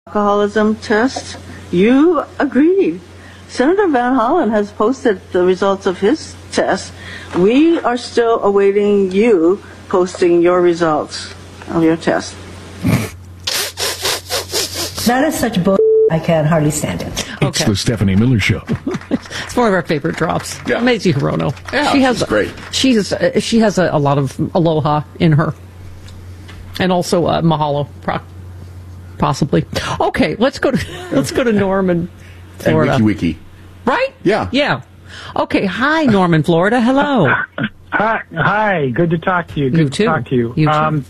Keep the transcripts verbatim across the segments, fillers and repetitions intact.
alcoholism test, you agreed. Senator Van Hollen has posted the results of his test. We are still awaiting you posting your results of your test. That is such bull. I can hardly stand it. It's Okay. the Stephanie Miller Show. It's one of our favorite drops. Yeah. Maisie Hirono. Yeah, she has she's great. She has uh, she has a, a lot of aloha in her, and also uh, mahalo, pro- possibly. Okay, let's go to let's go to Norman, And Florida. Wiki Wiki. Right? Yeah. Yeah. Okay. Hi, Norman, Florida. Hello. Hi, hi. Good to talk to you. Good You to too. talk to you. You too. Um,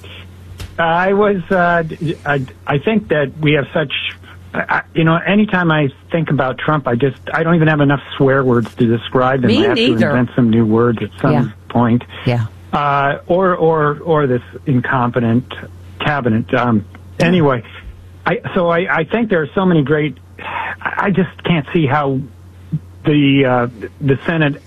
I was. Uh, I, I think that we have such. I, you know, anytime I think about Trump, I just I don't even have enough swear words to describe him. Me I have neither. to invent some new words at some Yeah. point. Yeah. Uh, or or or this incompetent cabinet. Um, anyway, I so I, I think there are so many great. I just can't see how the uh, the Senate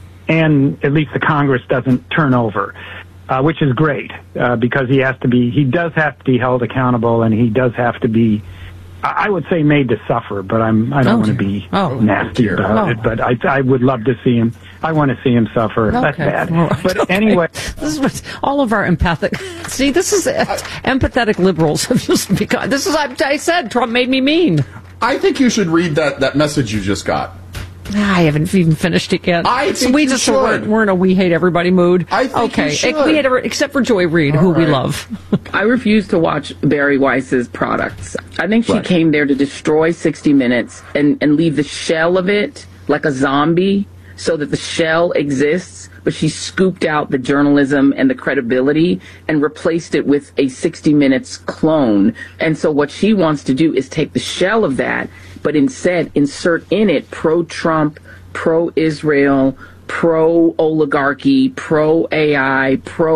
and at least the Congress doesn't turn over, uh, which is great uh, because he has to be. He does have to be held accountable, and he does have to be. I would say made to suffer, but I'm I don't Oh, want to dear. be Oh, nasty dear. about Oh. it. But I I would love to see him. I want to see him suffer. That's Okay. bad. All right. But Okay. anyway. This is what all of our empathic. See, this is uh, empathetic liberals have just become. This is I, I said Trump made me mean. I think you should read that, that message you just got. I haven't even finished it yet. I think we you just should. We're, we're in a we hate everybody mood. I think okay. you should. We hate every, except for Joy Reid, who we right. love. I refuse to watch Barry Weiss's products. I think she Right. came there to destroy sixty minutes and, and leave the shell of it like a zombie so that the shell exists, but she scooped out the journalism and the credibility and replaced it with a sixty minutes clone. And so what she wants to do is take the shell of that, but instead insert in it pro-Trump, pro-Israel, pro-oligarchy, pro-A I,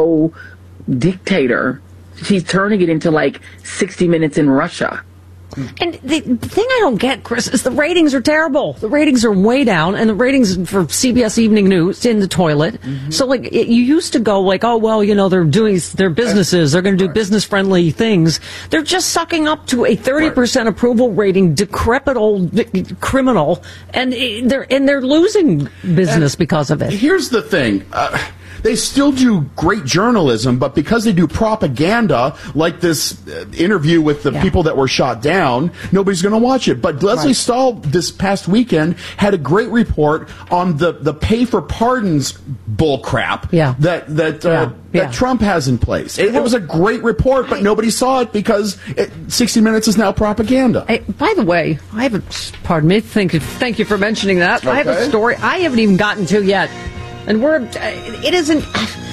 pro-dictator. She's turning it into like sixty minutes in Russia. And the, the thing I don't get, Chris, is the ratings are terrible. The ratings are way down, and the ratings for C B S Evening News in the toilet. Mm-hmm. So, like, it, you used to go like, oh, well, you know, they're doing their businesses, they're going to do business-friendly things. They're just sucking up to a thirty percent approval rating, decrepit old vi- criminal, and it- they're and they're losing business And because of it. Here's the thing. Uh, they still do great journalism, but because they do propaganda, like this uh, interview with the Yeah. people that were shot down, nobody's going to watch it. But Leslie Right. Stahl this past weekend had a great report on the, the pay for pardons bullcrap Yeah. that that uh, Yeah. Yeah. that Trump has in place. It, it was a great report, but nobody saw it because it, sixty minutes is now propaganda. Hey, by the way, I haven't. Pardon me. Thank you. Thank you for mentioning that. I have a Okay. story I haven't even gotten to yet, and we're. It isn't.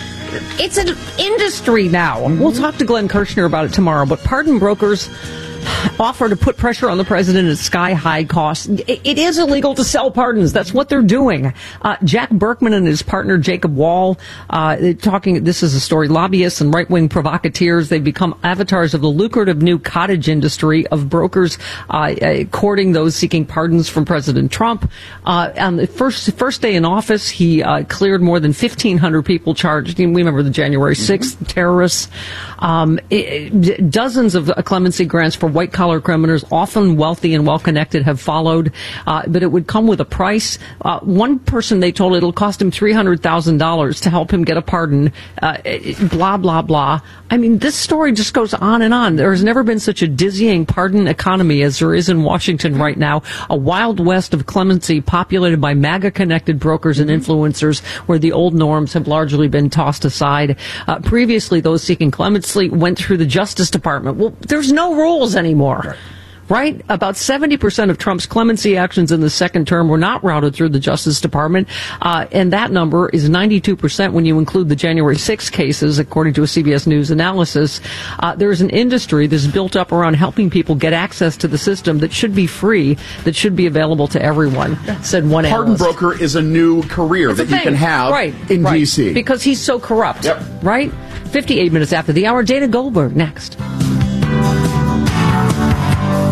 It's an industry now. We'll talk to Glenn Kirshner about it tomorrow. But pardon brokers offer to put pressure on the president at sky-high costs. It, it is illegal to sell pardons. That's what they're doing. Uh, Jack Berkman and his partner Jacob Wall, uh, they're talking. This is a story. Lobbyists and right-wing provocateurs. They've become avatars of the lucrative new cottage industry of brokers uh, uh, courting those seeking pardons from President Trump. Uh, on the first first day in office, he uh, cleared more than fifteen hundred people charged. We remember the January sixth terrorists. Um, it, dozens of clemency grants for white-collar criminals, often wealthy and well-connected, have followed, uh, but it would come with a price. Uh, one person, they told it'll cost him three hundred thousand dollars to help him get a pardon, uh, blah, blah, blah. I mean, this story just goes on and on. There has never been such a dizzying pardon economy as there is in Washington right now, a wild west of clemency populated by MAGA-connected brokers and influencers where the old norms have largely been tossed aside. Uh, previously, those seeking clemency went through the Justice Department. Well, there's no rules anymore. Right? About seventy percent of Trump's clemency actions in the second term were not routed through the Justice Department, uh, and that number is ninety-two percent when you include the January sixth cases, according to a C B S News analysis. Uh, there's an industry that's built up around helping people get access to the system that should be free, that should be available to everyone, said one Pardon analyst. broker is a new career It's a that you thing. can have right, in right. D C. Because he's so corrupt. Yep. Right? fifty-eight minutes after the hour, Dana Goldberg next.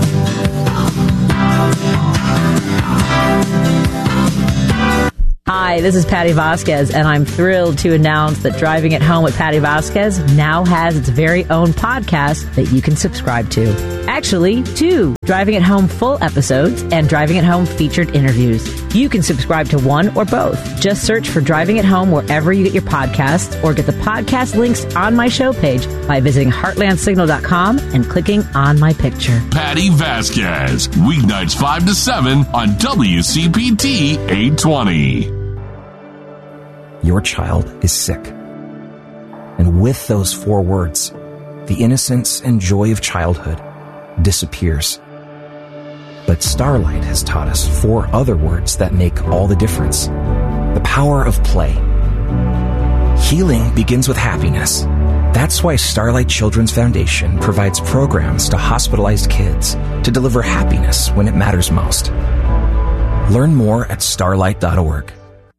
Hi, Hi, this is Patty Vasquez, and I'm thrilled to announce that Driving at Home with Patty Vasquez now has its very own podcast that you can subscribe to. Actually, two Driving at Home full episodes and Driving at Home featured interviews. You can subscribe to one or both. Just search for Driving at Home wherever you get your podcasts, or get the podcast links on my show page by visiting heartland signal dot com and clicking on my picture. Patty Vasquez, weeknights five to seven on W C P T eight twenty. Your child is sick. And with those four words, the innocence and joy of childhood disappears. But Starlight has taught us four other words that make all the difference. The power of play. Healing begins with happiness. That's why Starlight Children's Foundation provides programs to hospitalized kids to deliver happiness when it matters most. Learn more at starlight dot org.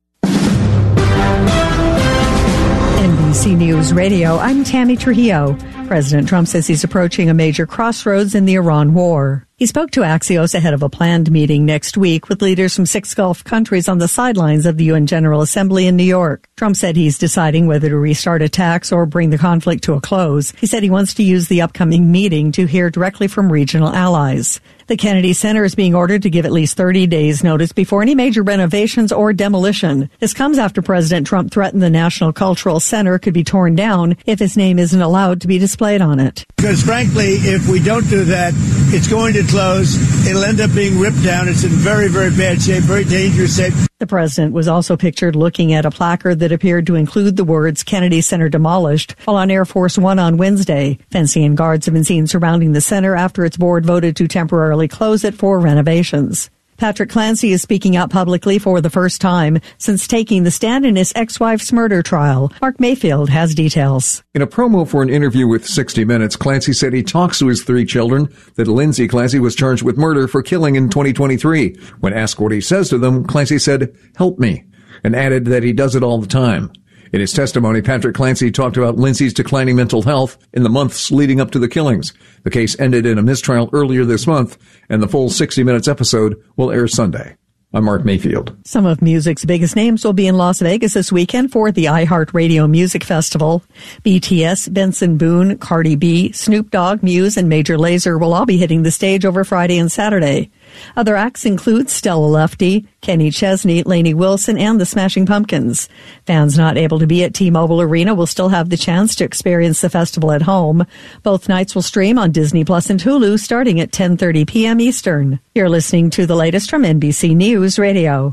N B C News Radio, I'm Tammy Trujillo. President Trump says he's approaching a major crossroads in the Iran war. He spoke to Axios ahead of a planned meeting next week with leaders from six Gulf countries on the sidelines of the U N General Assembly in New York. Trump said he's deciding whether to restart attacks or bring the conflict to a close. He said he wants to use the upcoming meeting to hear directly from regional allies. The Kennedy Center is being ordered to give at least thirty days notice before any major renovations or demolition. This comes after President Trump threatened the National Cultural Center could be torn down if his name isn't allowed to be displayed on it. Because frankly, if we don't do that, it's going to close. It'll end up being ripped down. It's in very, very bad shape, very dangerous shape. The president was also pictured looking at a placard that appeared to include the words Kennedy Center demolished while on Air Force One on Wednesday. Fencing and guards have been seen surrounding the center after its board voted to temporarily close it for renovations. Patrick Clancy is speaking out publicly for the first time since taking the stand in his ex-wife's murder trial. Mark Mayfield has details. In a promo for an interview with sixty minutes, Clancy said he talks to his three children, that Lindsay Clancy was charged with murder for killing in twenty twenty-three. When asked what he says to them, Clancy said, "Help me," and added that he does it all the time. In his testimony, Patrick Clancy talked about Lindsay's declining mental health in the months leading up to the killings. The case ended in a mistrial earlier this month, and the full sixty minutes episode will air Sunday. I'm Mark Mayfield. Some of music's biggest names will be in Las Vegas this weekend for the iHeartRadio Music Festival. B T S, Benson Boone, Cardi B, Snoop Dogg, Muse, and Major Lazer will all be hitting the stage over Friday and Saturday. Other acts include Stella Lefty, Kenny Chesney, Lainey Wilson, and the Smashing Pumpkins. Fans not able to be at T-Mobile Arena will still have the chance to experience the festival at home. Both nights will stream on Disney Plus and Hulu starting at ten thirty p.m. Eastern. You're listening to the latest from N B C News Radio.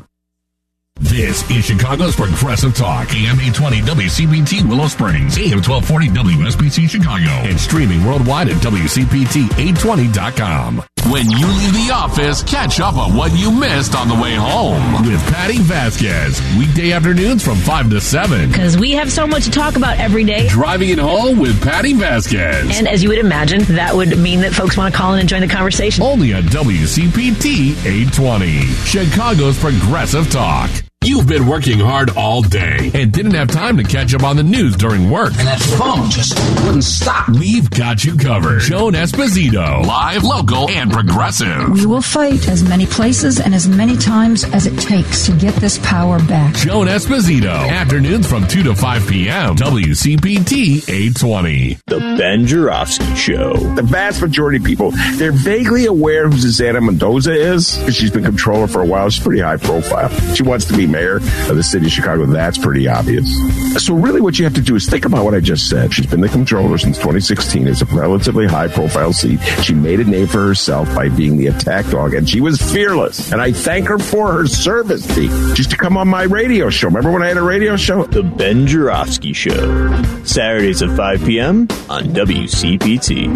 This is Chicago's Progressive Talk, A M eight twenty W C P T Willow Springs, A M twelve forty W S B C Chicago, and streaming worldwide at W C P T eight twenty dot com. When you leave the office, catch up on what you missed on the way home with Patty Vasquez. Weekday afternoons from five to seven. Because we have so much to talk about every day. Driving it home with Patty Vasquez. And as you would imagine, that would mean that folks want to call in and join the conversation. Only on W C P T eight twenty, Chicago's Progressive Talk. You've been working hard all day and didn't have time to catch up on the news during work. And that phone just wouldn't stop. We've got you covered. Joan Esposito, live, local, and progressive. We will fight as many places and as many times as it takes to get this power back. Joan Esposito, afternoons from two to five p.m. W C P T eight twenty. The Ben Joravsky Show. The vast majority of people, they're vaguely aware who Susanna Mendoza is because she's been comptroller for a while. She's pretty high profile. She wants to be mayor of the city of Chicago. That's pretty obvious. So really what you have to do is think about what I just said. She's been the comptroller since twenty sixteen. It's a relatively high-profile seat. She made a name for herself by being the attack dog, and she was fearless. And I thank her for her service. She used to come on my radio show. Remember when I had a radio show? The Ben Joravsky Show. Saturdays at five p.m. on W C P T.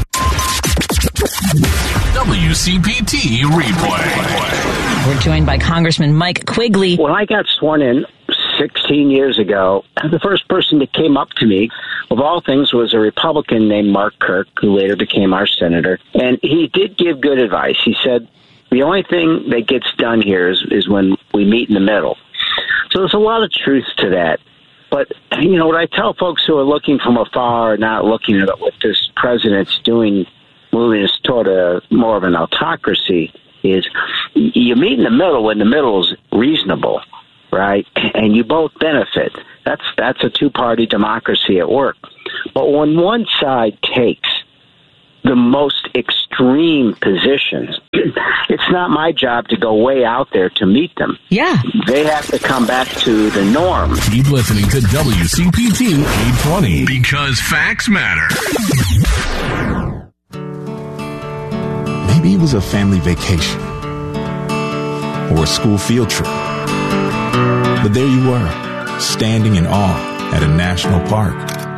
W C P T Replay. We're joined by Congressman Mike Quigley. When I got sworn in sixteen years ago, the first person that came up to me, of all things, was a Republican named Mark Kirk, who later became our senator. And he did give good advice. He said, the only thing that gets done here is, is when we meet in the middle. So there's a lot of truth to that. But, you know, what I tell folks who are looking from afar, not looking at what this president's doing, moving us toward a more of an autocracy, is you meet in the middle when the middle is reasonable. right? And you both benefit. That's that's a two-party democracy at work. But when one side takes the most extreme positions, it's not my job to go way out there to meet them. Yeah. They have to come back to the norm. Keep listening to W C P T eight twenty because facts matter. Maybe it was a family vacation or a school field trip. But there you were, standing in awe at a national park.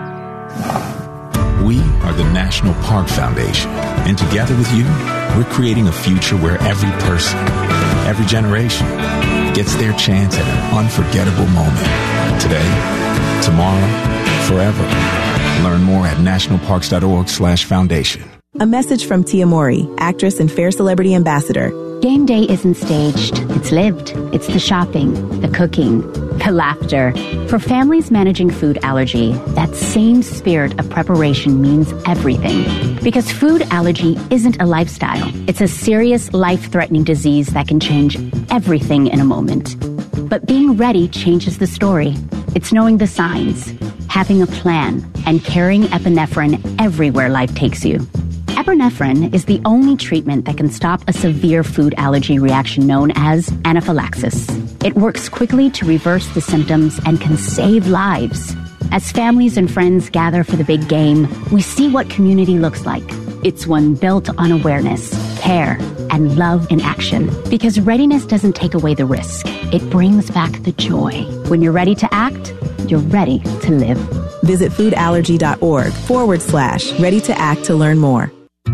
We are the National Park Foundation, and together with you, we're creating a future where every person, every generation, gets their chance at an unforgettable moment. Today, tomorrow, forever. Learn more at nationalparks.org slash foundation. A message from Tia Mori, actress and Fair Celebrity Ambassador. Game day isn't staged. It's lived. It's the shopping, the cooking, the laughter. For families managing food allergy, that same spirit of preparation means everything. Because food allergy isn't a lifestyle. It's a serious, life-threatening disease that can change everything in a moment. But being ready changes the story. It's knowing the signs, having a plan, and carrying epinephrine everywhere life takes you. Epinephrine is the only treatment that can stop a severe food allergy reaction known as anaphylaxis. It works quickly to reverse the symptoms and can save lives. As families and friends gather for the big game, we see what community looks like. It's one built on awareness, care, and love in action. Because readiness doesn't take away the risk. It brings back the joy. When you're ready to act, you're ready to live. Visit foodallergy.org forward slash ready to act to learn more.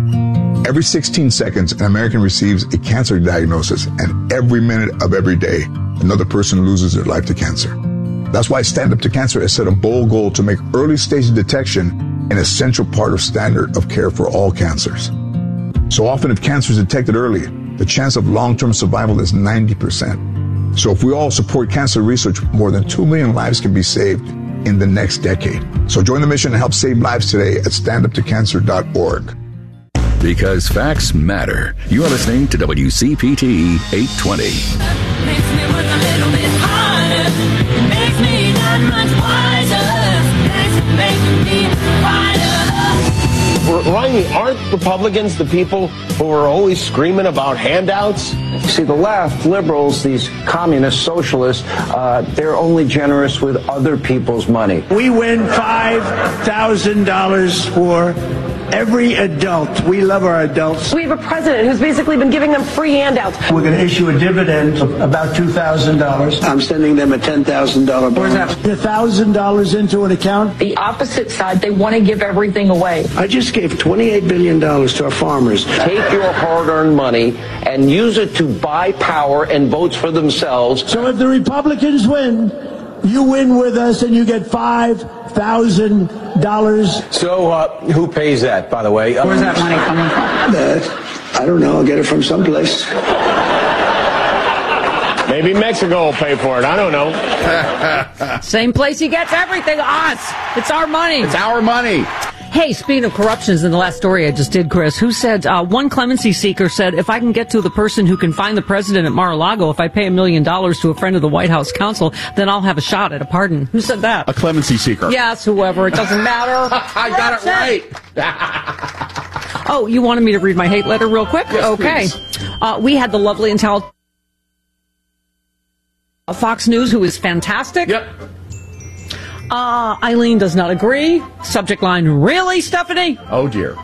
Every sixteen seconds, an American receives a cancer diagnosis, and every minute of every day, another person loses their life to cancer. That's why Stand Up to Cancer has set a bold goal to make early stage detection an essential part of standard of care for all cancers. So often, if cancer is detected early, the chance of long-term survival is ninety percent. So if we all support cancer research, more than two million lives can be saved in the next decade. So join the mission and help save lives today at stand up to cancer dot org. Because facts matter. You are listening to W C P T eight twenty. Makes me work a little bit harder. Makes me that much wiser. Makes, makes me wider. Riley, aren't Republicans the people who are always screaming about handouts? See, the left, liberals, these communist socialists, uh, they're only generous with other people's money. We win five thousand dollars for every adult. We love our adults. We have a president who's basically been giving them free handouts. We're going to issue a dividend of about two thousand dollars. I'm sending them a ten thousand dollars bonus. Where's that? one thousand dollars into an account. The opposite side, they want to give everything away. I just gave twenty-eight billion dollars to our farmers. Take your hard-earned money and use it to buy power and votes for themselves. So if the Republicans win, you win with us and you get five thousand dollars. So uh, who pays that, by the way? Where's that money coming from? That, I don't know. I'll get it from someplace. Maybe Mexico will pay for it. I don't know. Same place he gets everything. Us. It's our money. It's our money. Hey, speaking of corruptions, in the last story I just did, Chris, who said, uh, one clemency seeker said, if I can get to the person who can find the president at Mar-a-Lago, if I pay a million dollars to a friend of the White House counsel, then I'll have a shot at a pardon. Who said that? A clemency seeker. Yes, whoever. It doesn't matter. I got it right. Oh, you wanted me to read my hate letter real quick? Yes, okay. Uh, we had the lovely and talented Fox News, who is fantastic. Yep. Uh, Eileen does not agree. Subject line, really, Stephanie? Oh, dear.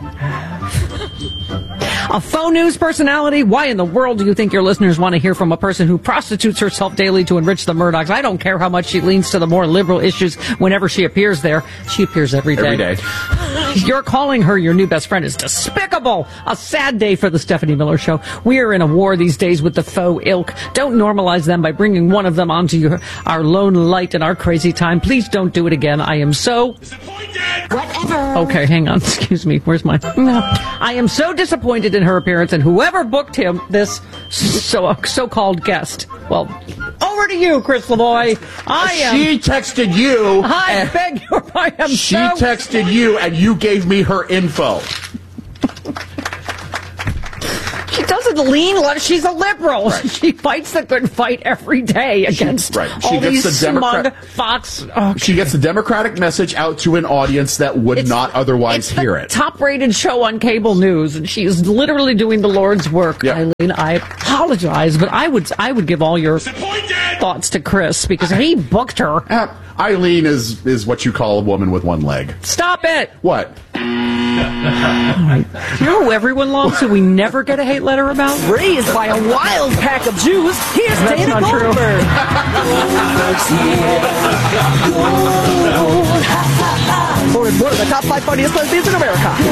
A faux news personality? Why in the world do you think your listeners want to hear from a person who prostitutes herself daily to enrich the Murdochs? I don't care how much she leans to the more liberal issues whenever she appears there. She appears every day. Every day. You're calling her your new best friend is despicable. A sad day for the Stephanie Miller Show. We are in a war these days with the faux ilk. Don't normalize them by bringing one of them onto your, our lone light in our crazy time. Please don't do it again. I am so... Whatever. Okay, hang on. Excuse me. Where's my... No. I am so disappointed in her appearance and whoever booked him, this so, so-called guest. Well, over to you, Chris Lavoie. I am... She texted you. I beg your pardon. She so... texted you and you gave me her info. She doesn't would lean like she's a liberal. Right. She fights the good fight every day against she, right. she all gets these the Democrat- smug Fox. Okay. She gets the Democratic message out to an audience that would It's- not otherwise it's hear the it. Top-rated show on cable news, and she is literally doing the Lord's work. Yeah. Eileen, I apologize, but I would I would give all your thoughts to Chris because he booked her. Uh, Eileen is is what you call a woman with one leg. Stop it. What? You know who everyone loves who we never get a hate letter about? Raised by a wild pack of Jews, here's That's Dana not true. Goldberg. For one of the top five funniest lesbians in America.